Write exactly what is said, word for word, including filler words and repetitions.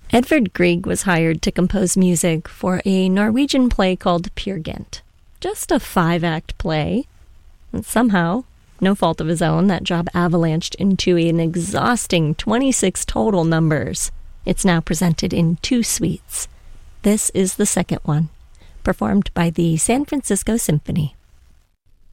Edvard Grieg was hired to compose music for a Norwegian play called Peer Gynt. Just a five-act play. And somehow, no fault of his own, that job avalanched into an exhausting twenty-six total numbers. It's now presented in two suites. This is the second one, performed by the San Francisco Symphony.